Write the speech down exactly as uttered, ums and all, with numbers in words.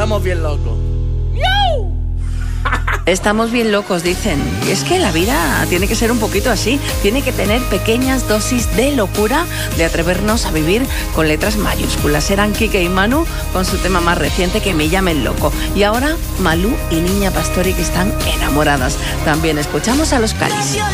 estamos bien locos. Estamos bien locos, dicen. Y es que la vida tiene que ser un poquito así. Tiene que tener pequeñas dosis de locura, de atrevernos a vivir con letras mayúsculas. Eran Quique y Manu con su tema más reciente, Que me llamen loco. Y ahora Malú y Niña Pastori, que están enamoradas. También escuchamos a Los Calis.